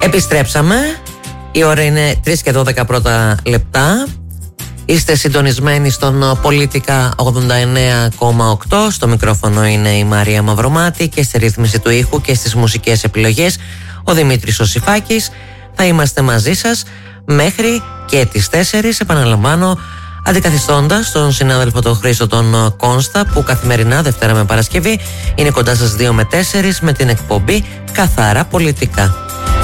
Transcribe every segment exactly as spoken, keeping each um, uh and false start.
Επιστρέψαμε. Η ώρα είναι τρεις και δώδεκα πρώτα λεπτά. Είστε συντονισμένοι στον Πολίτικα ογδόντα εννέα κόμμα οκτώ. Στο μικρόφωνο είναι η Μαρία Μαυρομάτη και στη ρύθμιση του ήχου και στις μουσικές επιλογές ο Δημήτρης Οσιφάκης. Θα είμαστε μαζί σας μέχρι και τις τέσσερις, επαναλαμβάνω, αντικαθιστώντας τον συνάδελφο τον Χρήστο τον Κόνστα, που καθημερινά Δευτέρα με Παρασκευή είναι κοντά σας δύο με τέσσερις με την εκπομπή Καθαρά Πολιτικά.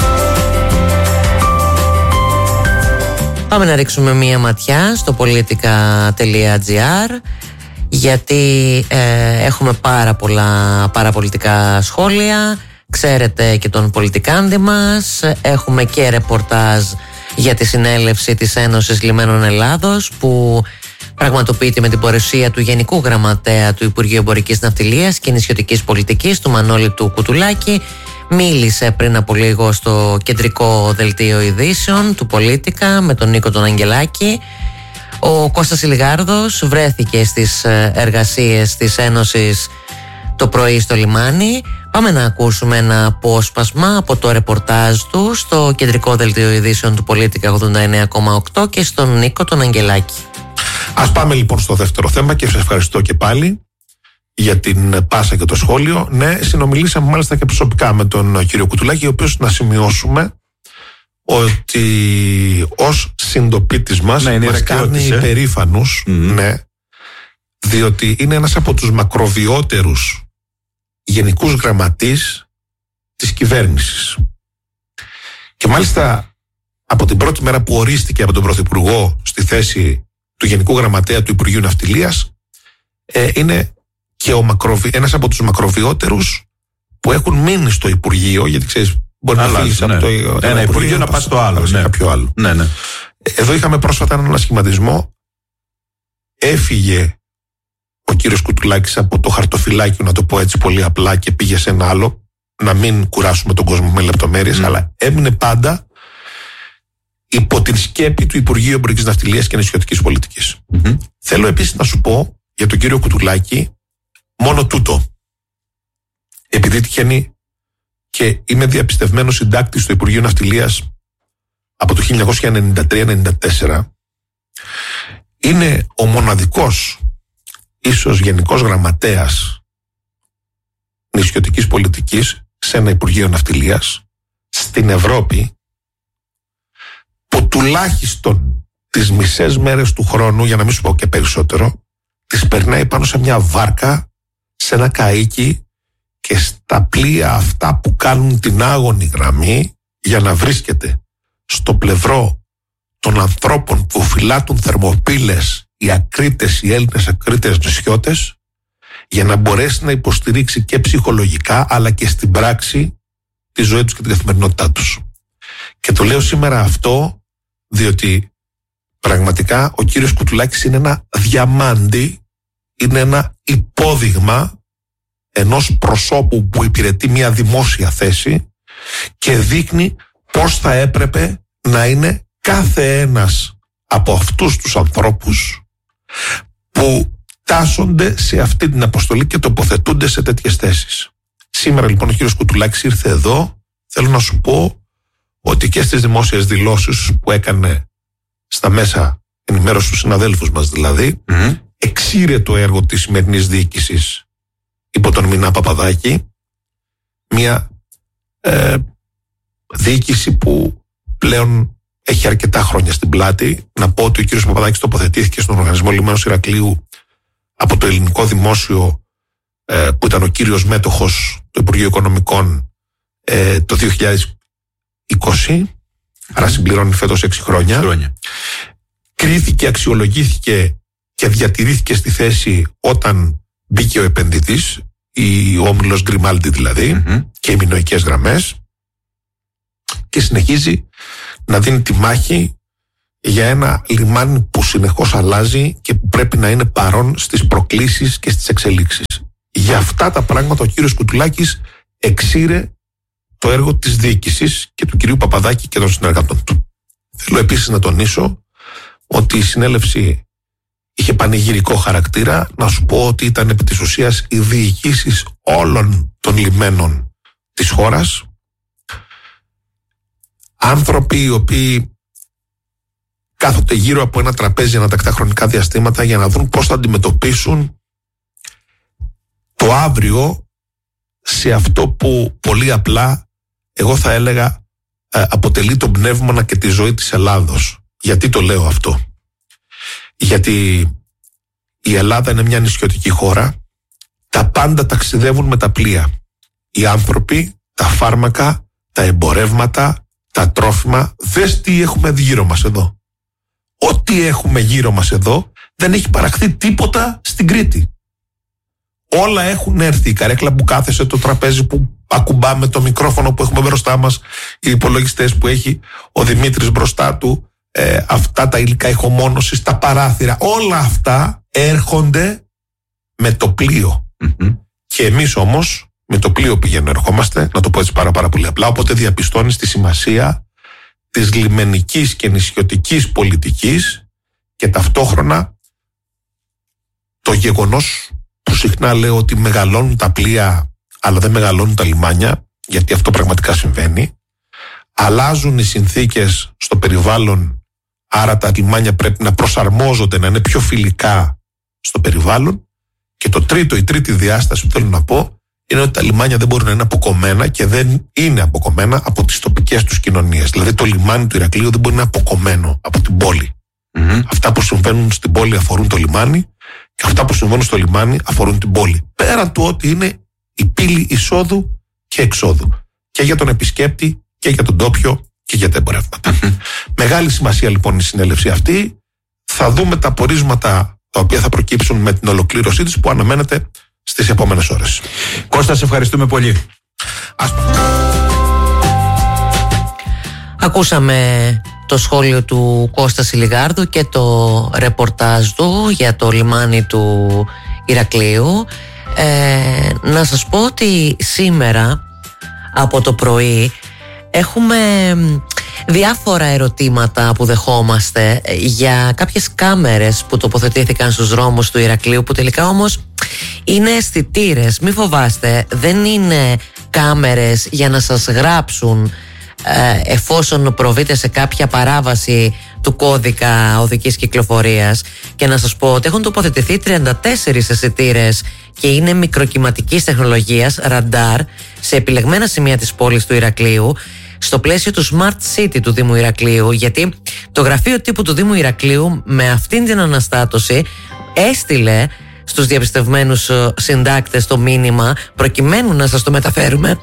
Πάμε να ρίξουμε μία ματιά στο politica.gr, γιατί ε, έχουμε πάρα πολλά παραπολιτικά σχόλια. Ξέρετε και τον πολιτικάντη μας. Έχουμε και ρεπορτάζ για τη συνέλευση της Ένωσης Λιμένων Ελλάδος, που πραγματοποιείται με την παρουσία του Γενικού Γραμματέα του Υπουργείου Εμπορικής Ναυτιλίας και Νησιωτικής Πολιτικής, του Μανώλη του Κουτουλάκη. Μίλησε πριν από λίγο στο κεντρικό δελτίο ειδήσεων του Πολίτικα με τον Νίκο τον Αγγελάκη. Ο Κώστας Ηλιγάρδος βρέθηκε στις εργασίες της Ένωσης το πρωί στο λιμάνι. Πάμε να ακούσουμε ένα απόσπασμα από το ρεπορτάζ του στο κεντρικό δελτίο ειδήσεων του Πολίτικα ογδόντα εννέα κόμμα οκτώ και στον Νίκο τον Αγγελάκη. Ας πάμε λοιπόν στο δεύτερο θέμα και σας ευχαριστώ και πάλι για την πάσα και το σχόλιο. Ναι, συνομιλήσαμε μάλιστα και προσωπικά με τον κύριο Κουτουλάκη, ο οποίος, να σημειώσουμε ότι ως συντοπίτης μας, ναι, μας κάνει ε? υπερήφανους, mm-hmm. ναι, διότι είναι ένας από τους μακροβιότερους γενικούς γραμματείς της κυβέρνησης. Και μάλιστα από την πρώτη μέρα που ορίστηκε από τον Πρωθυπουργό στη θέση του Γενικού Γραμματέα του Υπουργείου Ναυτιλίας, ε, είναι και ο μακροβι... ένας από τους μακροβιότερους που έχουν μείνει στο Υπουργείο, γιατί ξέρεις, μπορεί να φύγεις ναι. από το ένα, ένα Υπουργείο, υπουργείο να πας στο άλλο, ναι. κάποιο άλλο. Ναι, ναι. Εδώ είχαμε πρόσφατα έναν ανασχηματισμό. Έφυγε ο κύριος Κουτουλάκης από το χαρτοφυλάκιο, να το πω έτσι πολύ απλά, και πήγε σε ένα άλλο, να μην κουράσουμε τον κόσμο με λεπτομέρειες, mm. αλλά έμεινε πάντα υπό την σκέπη του Υπουργείου Εμπορικής Ναυτιλίας και Νησιωτικής Πολιτικής. Mm-hmm. Θέλω επίσης να σου πω για τον κύριο Κουτουλάκη μόνο τούτο. Επειδή τυχαίνει και είμαι διαπιστευμένος συντάκτης στο Υπουργείο Ναυτιλίας από το χίλια εννιακόσια ενενήντα τρία ενενήντα τέσσερα, είναι ο μοναδικός ίσως γενικός γραμματέας νησιωτικής πολιτικής σε ένα Υπουργείο Ναυτιλίας στην Ευρώπη που τουλάχιστον τις μισές μέρες του χρόνου, για να μην σου πω και περισσότερο, τις περνάει πάνω σε μια βάρκα, σε ένα καΐκι και στα πλοία αυτά που κάνουν την άγωνη γραμμή για να βρίσκεται στο πλευρό των ανθρώπων που φυλάτουν θερμοπύλες, οι ακρίτες, οι Έλληνες ακρίτες νησιώτες, για να μπορέσει να υποστηρίξει και ψυχολογικά αλλά και στην πράξη τη ζωή τους και την καθημερινότητά τους. Και το λέω σήμερα αυτό διότι πραγματικά ο κύριος Κουτουλάκης είναι ένα διαμάντι, είναι ένα υπόδειγμα ενός προσώπου που υπηρετεί μια δημόσια θέση και δείχνει πώς θα έπρεπε να είναι κάθε ένας από αυτούς τους ανθρώπους που τάσσονται σε αυτή την αποστολή και τοποθετούνται σε τέτοιες θέσεις. Σήμερα λοιπόν ο κύριος Κουτουλάκης ήρθε εδώ. Θέλω να σου πω ότι και στις δημόσιες δηλώσεις που έκανε στα μέσα ενημέρωση του συναδέλφους μας δηλαδή, mm-hmm. εξήρε το έργο της σημερινής διοίκησης υπό τον Μινά Παπαδάκη, μια ε, διοίκηση που πλέον έχει αρκετά χρόνια στην πλάτη. Να πω ότι ο κύριος Παπαδάκης τοποθετήθηκε στον Οργανισμό Λιμένος Ηρακλείου από το ελληνικό δημόσιο, ε, που ήταν ο κύριος μέτοχος του Υπουργείου Οικονομικών ε, το δύο χιλιάδες είκοσι, mm. άρα συμπληρώνει φέτος έξι χρόνια. χρόνια. Κρίθηκε, αξιολογήθηκε και διατηρήθηκε στη θέση όταν μπήκε ο επενδυτής, η όμιλος Γκριμάλντι δηλαδή, mm-hmm. και οι μινοικές γραμμές, και συνεχίζει να δίνει τη μάχη για ένα λιμάνι που συνεχώς αλλάζει και που πρέπει να είναι παρόν στις προκλήσεις και στις εξελίξεις. Για αυτά τα πράγματα ο κύριος Κουτουλάκης εξήρε το έργο της διοίκησης και του κυρίου Παπαδάκη και των συνεργατών του. Θέλω επίσης να τονίσω ότι η συνέλευση είχε πανηγυρικό χαρακτήρα. Να σου πω ότι ήταν επί της ουσίας οι διοικήσεις όλων των λιμένων της χώρας. άνθρωποι οι οποίοι κάθονται γύρω από ένα τραπέζι ανατακτά χρονικά διαστήματα για να δουν πώς θα αντιμετωπίσουν το αύριο σε αυτό που πολύ απλά εγώ θα έλεγα ε, αποτελεί το πνεύμονα και τη ζωή της Ελλάδος. Γιατί το λέω αυτό? Γιατί η Ελλάδα είναι μια νησιωτική χώρα, τα πάντα ταξιδεύουν με τα πλοία. Οι άνθρωποι, τα φάρμακα, τα εμπορεύματα, τα τρόφιμα, δες τι έχουμε γύρω μας εδώ. Ό,τι έχουμε γύρω μας εδώ δεν έχει παραχθεί τίποτα στην Κρήτη. Όλα έχουν έρθει. Η καρέκλα που κάθεσε, το τραπέζι που ακουμπάμε, το μικρόφωνο που έχουμε μπροστά μας, οι υπολογιστές που έχει ο Δημήτρης μπροστά του, ε, αυτά τα υλικά ηχομόνωσης, τα παράθυρα, όλα αυτά έρχονται με το πλοίο. Mm-hmm. Και εμείς όμως με το πλοίο πηγαίνουμε, ερχόμαστε, να το πω έτσι πάρα, πάρα πολύ απλά, οπότε διαπιστώνεις τη σημασία της λιμενικής και νησιωτικής πολιτικής και ταυτόχρονα το γεγονός που συχνά λέω ότι μεγαλώνουν τα πλοία αλλά δεν μεγαλώνουν τα λιμάνια, γιατί αυτό πραγματικά συμβαίνει. Αλλάζουν οι συνθήκες στο περιβάλλον, άρα τα λιμάνια πρέπει να προσαρμόζονται, να είναι πιο φιλικά στο περιβάλλον. Και το τρίτο, η τρίτη διάσταση που θέλω να πω είναι ότι τα λιμάνια δεν μπορούν να είναι αποκομμένα και δεν είναι αποκομμένα από τις τοπικές τους κοινωνίες. Δηλαδή το λιμάνι του Ηρακλείου δεν μπορεί να είναι αποκομμένο από την πόλη. Mm-hmm. Αυτά που συμβαίνουν στην πόλη αφορούν το λιμάνι και αυτά που συμβαίνουν στο λιμάνι αφορούν την πόλη. Πέρα του ότι είναι η πύλη εισόδου και εξόδου. Και για τον επισκέπτη και για τον τόπιο και για τα εμπορεύματα. Mm-hmm. Μεγάλη σημασία λοιπόν η συνέλευση αυτή. Θα δούμε τα πορίσματα τα οποία θα προκύψουν με την ολοκλήρωσή της που αναμένεται στις επόμενες ώρες. Κώστα, σε ευχαριστούμε πολύ. Ας... Ακούσαμε το σχόλιο του Κώστα Σιλιγάρδου και το ρεπορτάζ του για το λιμάνι του Ηρακλείου. Ε, να σας πω ότι σήμερα από το πρωί έχουμε διάφορα ερωτήματα που δεχόμαστε για κάποιες κάμερες που τοποθετήθηκαν στους δρόμους του Ηρακλείου, που τελικά όμως είναι αισθητήρες. Μη φοβάστε, δεν είναι κάμερες για να σας γράψουν ε, εφόσον προβείτε σε κάποια παράβαση του κώδικα οδικής κυκλοφορίας. Και να σας πω ότι έχουν τοποθετηθεί τριάντα τέσσερις αισθητήρες και είναι μικροκυματικής τεχνολογίας, ραντάρ, σε επιλεγμένα σημεία της πόλης του Ηρακλείου, στο πλαίσιο του Smart City του Δήμου Ηρακλείου, γιατί το γραφείο τύπου του Δήμου Ηρακλείου με αυτήν την αναστάτωση έστειλε στους διαπιστευμένους συντάκτες το μήνυμα προκειμένου να σας το μεταφέρουμε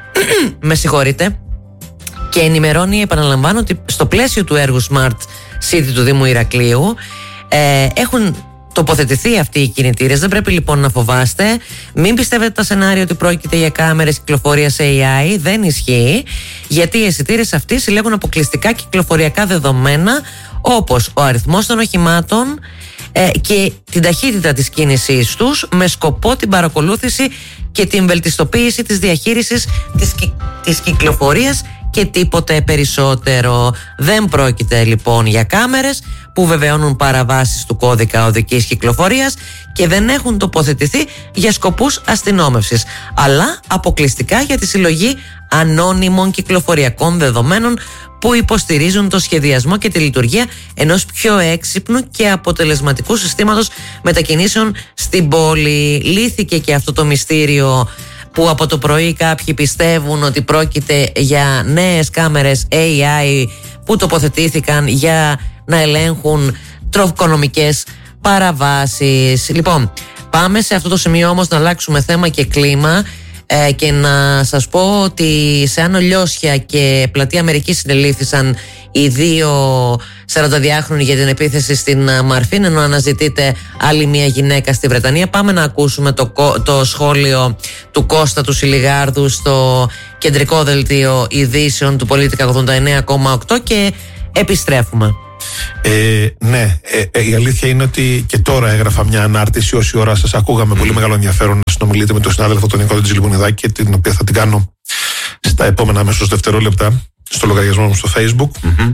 με συγχωρείτε, και ενημερώνει, επαναλαμβάνω, ότι στο πλαίσιο του έργου Smart City του Δήμου Ηρακλείου ε, έχουν τοποθετηθεί αυτοί οι κινητήρες. Δεν πρέπει λοιπόν να φοβάστε. Μην πιστεύετε τα σενάρια ότι πρόκειται για κάμερες κυκλοφορίας έι άι. Δεν ισχύει, γιατί οι αισθητήρες αυτοί συλλέγουν αποκλειστικά κυκλοφοριακά δεδομένα, όπως ο αριθμός των οχημάτων ε, και την ταχύτητα της κίνησής τους, με σκοπό την παρακολούθηση και την βελτιστοποίηση της διαχείρισης της, κυ... της κυκλοφορίας και τίποτε περισσότερο. Δεν πρόκειται λοιπόν για κάμερες που βεβαιώνουν παραβάσεις του κώδικα οδικής κυκλοφορίας και δεν έχουν τοποθετηθεί για σκοπούς αστυνόμευσης, αλλά αποκλειστικά για τη συλλογή ανώνυμων κυκλοφοριακών δεδομένων που υποστηρίζουν το σχεδιασμό και τη λειτουργία ενός πιο έξυπνου και αποτελεσματικού συστήματος μετακινήσεων στην πόλη. Λύθηκε και αυτό το μυστήριο που από το πρωί κάποιοι πιστεύουν ότι πρόκειται για νέες κάμερες έι άι που τοποθετήθηκαν για να ελέγχουν τροχοκονομικές παραβάσεις. Λοιπόν, πάμε σε αυτό το σημείο όμως να αλλάξουμε θέμα και κλίμα ε, και να σας πω ότι σε Άνω Λιώσια και Πλατεία Αμερικής συνελήφθησαν οι δύο σαρανταδυάχρονοι για την επίθεση στην Μαρφίν, ενώ αναζητείται άλλη μια γυναίκα στη Βρετανία. Πάμε να ακούσουμε το, το σχόλιο του Κώστα του Σιλιγάρδου στο κεντρικό δελτίο ειδήσεων του Πολίτικα ογδόντα εννέα κόμμα οκτώ και επιστρέφουμε. Ε, ναι, ε, ε, η αλήθεια είναι ότι και τώρα έγραφα μια ανάρτηση. Όση ώρα σας ακούγαμε, mm. πολύ μεγάλο ενδιαφέρον να συνομιλείτε με τον συνάδελφο τον Νικόλα Τζιλιμπονιδάκη, και την οποία θα την κάνω στα επόμενα αμέσως δευτερόλεπτα στο λογαριασμό μου στο Facebook. Mm-hmm.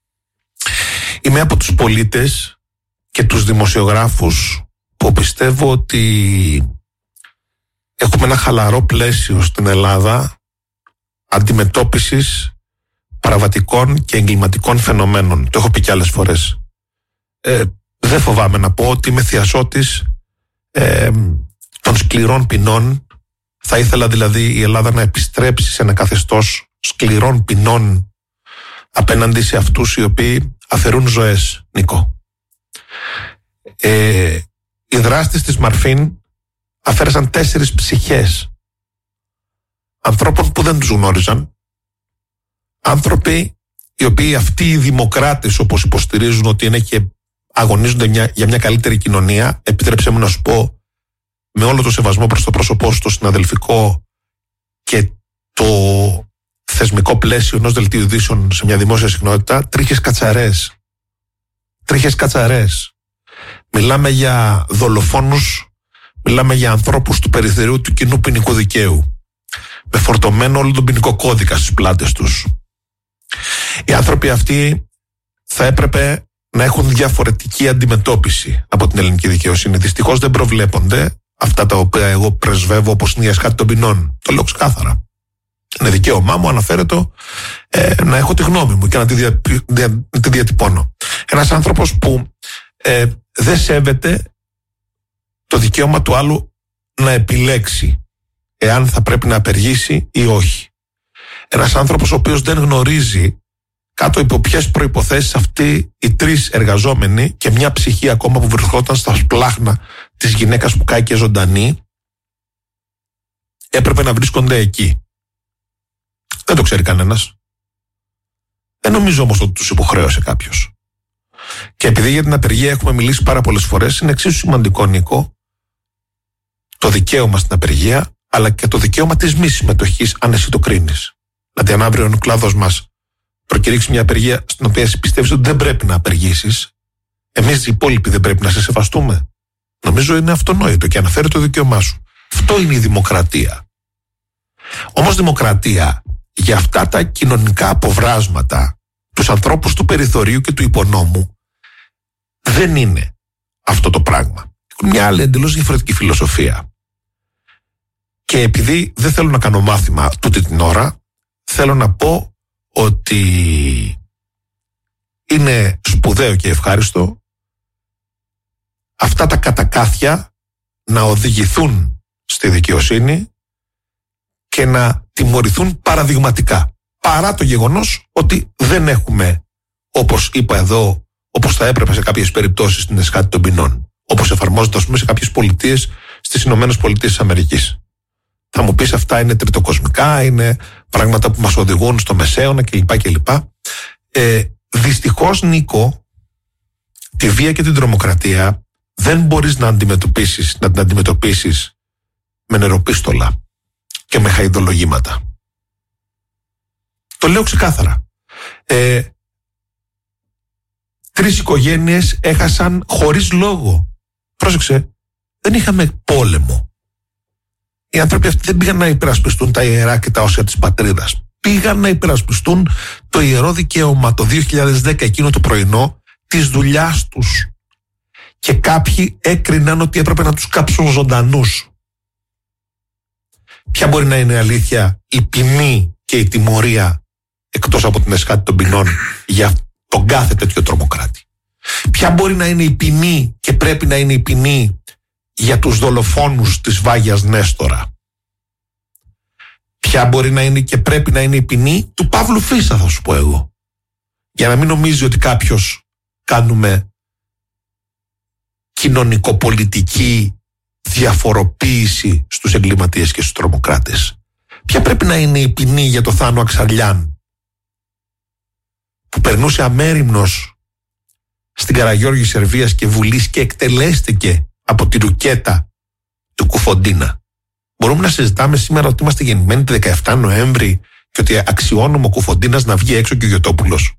Είμαι από τους πολίτες και τους δημοσιογράφους που πιστεύω ότι έχουμε ένα χαλαρό πλαίσιο στην Ελλάδα αντιμετώπισης παραβατικών και εγκληματικών φαινομένων. Το έχω πει και άλλες φορές. Ε, δεν φοβάμαι να πω ότι είμαι θειασότης ε, των σκληρών ποινών. Θα ήθελα δηλαδή η Ελλάδα να επιστρέψει σε ένα καθεστώς σκληρών ποινών απέναντι σε αυτούς οι οποίοι αφαιρούν ζωές, Νίκο. Ε, οι δράστες της Μαρφίν αφαίρεσαν τέσσερις ψυχές ανθρώπων που δεν τους γνώριζαν, άνθρωποι οι οποίοι αυτοί οι δημοκράτες, όπως υποστηρίζουν ότι είναι και αγωνίζονται μια, για μια καλύτερη κοινωνία, επιτρέψε μου να σου πω με όλο το σεβασμό προς το πρόσωπό σου, το συναδελφικό και το θεσμικό πλαίσιο ενός δελτίου ειδήσεων σε μια δημόσια συχνότητα, τρίχες κατσαρές. Τρίχες κατσαρές. Μιλάμε για δολοφόνους, μιλάμε για ανθρώπους του περιθωρίου του κοινού ποινικού δικαίου, με φορτωμένο όλο τον ποινικό κώδικα στις πλάτες τους. Οι άνθρωποι αυτοί θα έπρεπε να έχουν διαφορετική αντιμετώπιση από την ελληνική δικαιοσύνη. Δυστυχώς δεν προβλέπονται αυτά τα οποία εγώ πρεσβεύω, όπως είναι η ασκάτη των ποινών. Το λέω ξεκάθαρα. Είναι δικαίωμά μου, αναφέρεται, ε, να έχω τη γνώμη μου και να τη, δια, δια, τη διατυπώνω. Ένας άνθρωπος που ε, δεν σέβεται το δικαίωμα του άλλου να επιλέξει εάν θα πρέπει να απεργήσει ή όχι. Ένας άνθρωπος ο οποίος δεν γνωρίζει κάτω υπό ποιες προϋποθέσεις αυτοί οι τρεις εργαζόμενοι και μια ψυχή ακόμα που βρισκόταν στα σπλάχνα της γυναίκας που κάηκε ζωντανή έπρεπε να βρίσκονται εκεί. Δεν το ξέρει κανένας. Δεν νομίζω όμως ότι τους υποχρέωσε κάποιος. Και επειδή για την απεργία έχουμε μιλήσει πάρα πολλές φορές, είναι εξίσου σημαντικό, Νίκο, το δικαίωμα στην απεργία, αλλά και το δικαίωμα της μη συμμετοχής, αν εσύ το κρίνεις. Δηλαδή, αν αύριο ο κλάδος μας προκηρύξει μια απεργία στην οποία εσύ πιστεύεις ότι δεν πρέπει να απεργήσεις, εμείς οι υπόλοιποι δεν πρέπει να σε σεβαστούμε. Νομίζω είναι αυτονόητο και αναφέρει το δικαίωμά σου. Αυτό είναι η δημοκρατία. Όμως δημοκρατία για αυτά τα κοινωνικά αποβράσματα, τους ανθρώπους του περιθωρίου και του υπονόμου, δεν είναι αυτό το πράγμα. Έχουν μια άλλη εντελώς διαφορετική φιλοσοφία. Και επειδή δεν θέλω να κάνω μάθημα τούτη την ώρα, θέλω να πω ότι είναι σπουδαίο και ευχάριστο αυτά τα κατακάθια να οδηγηθούν στη δικαιοσύνη και να τιμωρηθούν παραδειγματικά. Παρά το γεγονός ότι δεν έχουμε, όπως είπα εδώ, όπως θα έπρεπε σε κάποιες περιπτώσεις την ασκάτη των ποινών, όπως εφαρμόζεται ας πούμε σε κάποιες πολιτείες στις Ηνωμένες Πολιτείες της Αμερικής. Θα μου πεις αυτά είναι τριτοκοσμικά, είναι πράγματα που μας οδηγούν στο μεσαίωνα κλπ. κλπ. Ε, δυστυχώς, Νίκο, τη βία και την τρομοκρατία δεν μπορείς να αντιμετωπίσεις, να την αντιμετωπίσεις με νεροπίστολα και με χαϊδολογήματα. Το λέω ξεκάθαρα. Ε, τρεις οικογένειες έχασαν χωρίς λόγο. Πρόσεξε, δεν είχαμε πόλεμο. Οι άνθρωποι αυτοί δεν πήγαν να υπερασπιστούν τα ιερά και τα όσια της πατρίδας. Πήγαν να υπερασπιστούν το ιερό δικαίωμα το δύο χιλιάδες δέκα, εκείνο το πρωινό, της δουλειάς τους. Και κάποιοι έκριναν ότι έπρεπε να τους κάψουν ζωντανούς. Ποια μπορεί να είναι αλήθεια η ποινή και η τιμωρία εκτός από την ασκάτη των ποινών για τον κάθε τέτοιο τρομοκράτη? Ποια μπορεί να είναι η ποινή και πρέπει να είναι η ποινή για τους δολοφόνους της Βάγιας Νέστορα? Ποια μπορεί να είναι και πρέπει να είναι η ποινή του Παύλου Φίσα, θα σου πω εγώ? Για να μην νομίζει ότι κάποιος κάνουμε κοινωνικοπολιτική διαφοροποίηση στους εγκληματίες και στους τρομοκράτες. Ποια πρέπει να είναι η ποινή για το Θάνο Αξαρλιάν, που περνούσε αμέριμνος στην Καραγιώργη Σερβίας και Βουλής και εκτελέστηκε από τη ρουκέτα του Κουφοντίνα? Μπορούμε να συζητάμε σήμερα ότι είμαστε γεννημένοι τη δεκαεφτά Νοέμβρη και ότι αξιώνουμε ο Κουφοντίνας να βγει έξω και ο Γιωτόπουλος?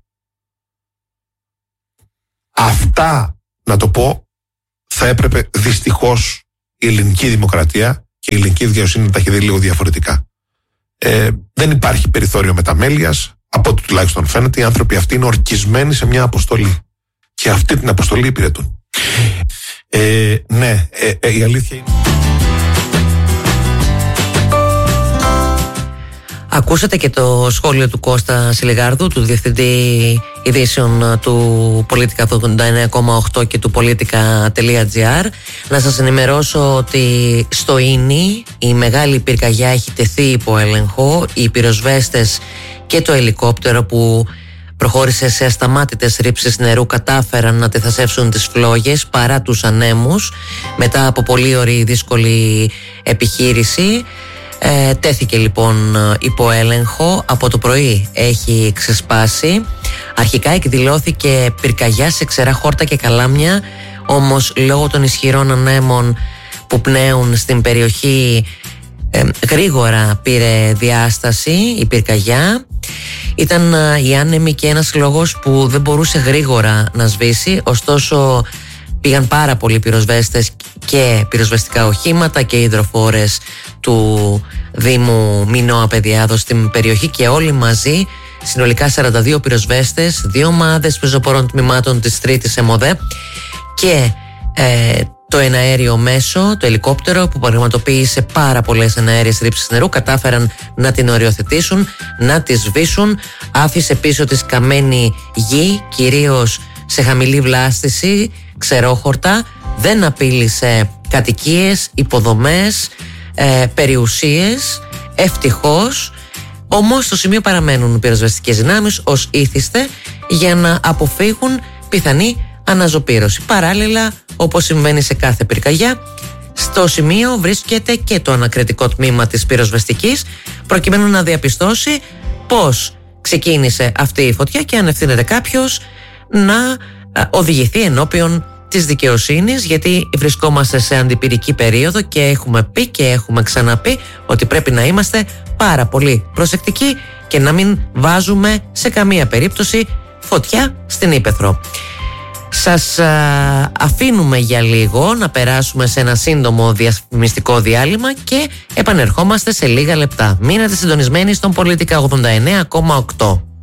Αυτά, να το πω, θα έπρεπε δυστυχώς η ελληνική δημοκρατία και η ελληνική δικαιοσύνη να τα έχει δει λίγο διαφορετικά. Ε, δεν υπάρχει περιθώριο μεταμέλειας, από ό,τι τουλάχιστον φαίνεται. Οι άνθρωποι αυτοί είναι ορκισμένοι σε μια αποστολή και αυτή την αποστολή υπηρετούν. Ε, ναι, ε, ε, η αλήθεια είναι... Ακούσατε και το σχόλιο του Κώστα Σιλιγάρδου, του Διευθυντή Ειδήσεων του Politica ογδόντα εννέα κόμμα οκτώ και του Politica.gr. Να σας ενημερώσω ότι στο Ίνι η μεγάλη πυρκαγιά έχει τεθεί υπό έλεγχο. Οι πυροσβέστες και το ελικόπτερο που προχώρησε σε ασταμάτητες ρήψεις νερού κατάφεραν να τεθασεύσουν τις φλόγες παρά τους ανέμους μετά από πολύ ωραία δύσκολη επιχείρηση. Ε, τέθηκε λοιπόν υπό έλεγχο. Από το πρωί έχει ξεσπάσει. Αρχικά εκδηλώθηκε πυρκαγιά σε ξερά χόρτα και καλάμια, όμως λόγω των ισχυρών ανέμων που πνέουν στην περιοχή ε, γρήγορα πήρε διάσταση η πυρκαγιά. Ήταν ε, οι άνεμοι και ένας λόγος που δεν μπορούσε γρήγορα να σβήσει, ωστόσο πήγαν πάρα πολλοί πυροσβέστες και πυροσβεστικά οχήματα και υδροφόρες του Δήμου Μινώα Παιδιάδος στην περιοχή και όλοι μαζί, συνολικά σαράντα δύο πυροσβέστες, δύο ομάδες πεζοπόρων τμήματων της τρίτης ΕΜΟΔΕ και ε, το εναέριο μέσο, το ελικόπτερο που πραγματοποίησε πάρα πολλές εναέριες ρήψεις νερού, κατάφεραν να την οριοθετήσουν, να τη σβήσουν. Άφησε πίσω της καμένη γη, κυρίως σε χαμηλή βλάστηση, ξερόχορτα, δεν απείλησε κατοικίες, υποδομές, ε, περιουσίες, ευτυχώς. Όμως στο σημείο παραμένουν πυροσβεστικές δυνάμεις ως ήθιστε για να αποφύγουν πιθανή αναζωπήρωση. Παράλληλα, όπως συμβαίνει σε κάθε πυρκαγιά, στο σημείο βρίσκεται και το ανακριτικό τμήμα της πυροσβεστικής προκειμένου να διαπιστώσει πώς ξεκίνησε αυτή η φωτιά και αν ευθύνεται κάποιος να οδηγηθεί ενώπιον της δικαιοσύνης, γιατί βρισκόμαστε σε αντιπυρική περίοδο και έχουμε πει και έχουμε ξαναπεί ότι πρέπει να είμαστε πάρα πολύ προσεκτικοί και να μην βάζουμε σε καμία περίπτωση φωτιά στην ύπαιθρο. Σας α, αφήνουμε για λίγο να περάσουμε σε ένα σύντομο διαφημιστικό διάλειμμα και επανερχόμαστε σε λίγα λεπτά. Μείνετε συντονισμένοι στον Politica ογδόντα εννέα κόμμα οκτώ.